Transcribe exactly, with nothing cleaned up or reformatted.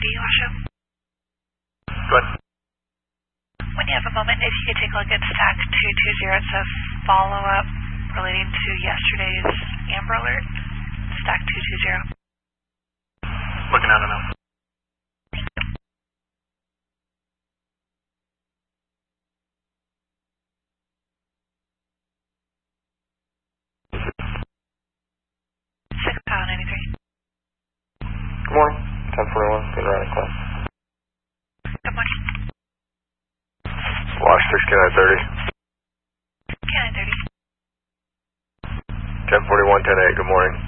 Washoe. Good. When you have a moment, if you could take a look at stack two two zero, it's a follow-up relating to yesterday's Amber Alert. Stack two two zero. Looking at it now. six pound ninety-three. Good morning. ten forty-one, good riding class. Good morning. Wash six K nine thirty. K nine thirty. ten forty-one, ten eight, good morning.